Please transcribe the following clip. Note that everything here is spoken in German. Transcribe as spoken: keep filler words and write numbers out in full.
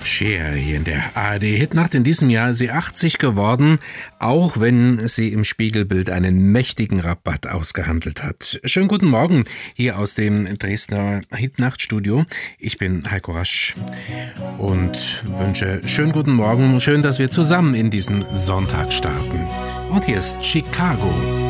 Cher hier in der A R D-Hitnacht. In diesem Jahr ist sie achtzig geworden, auch wenn sie im Spiegelbild einen mächtigen Rabatt ausgehandelt hat. Schönen guten Morgen hier aus dem Dresdner Hitnachtstudio. Ich bin Heiko Rasch und wünsche schönen guten Morgen. Schön, dass wir zusammen in diesen Sonntag starten. Und hier ist Chicago.